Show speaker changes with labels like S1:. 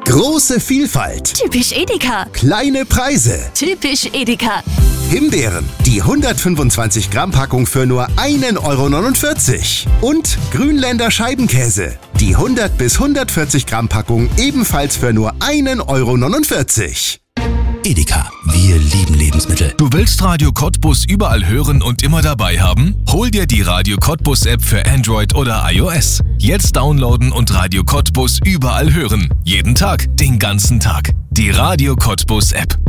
S1: Große Vielfalt.
S2: Typisch Edeka.
S1: Kleine Preise.
S2: Typisch Edeka.
S1: Himbeeren, die 125 Gramm Packung für nur 1,49 €. Und Grünländer Scheibenkäse, die 100 bis 140 Gramm Packung ebenfalls für nur 1,49 €.
S3: Edeka, wir lieben Lebensmittel.
S4: Du willst Radio Cottbus überall hören und immer dabei haben? Hol dir die Radio Cottbus App für Android oder iOS. Jetzt downloaden und Radio Cottbus überall hören. Jeden Tag, den ganzen Tag. Die Radio Cottbus App.